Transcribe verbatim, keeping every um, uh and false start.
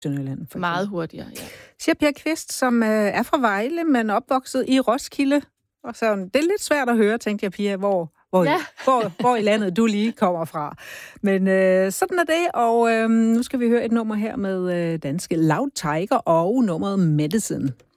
Sønderjylland. For Meget hurtigere, ja. Siger Per Kvist, som øh, er fra Vejle, men opvokset i Roskilde. Og så det er lidt svært at høre, tænkte jeg, Pia, hvor, hvor, ja. hvor, hvor i landet du lige kommer fra. Men øh, sådan er det, og øh, nu skal vi høre et nummer her med øh, danske Loud Tiger og nummeret Medicine.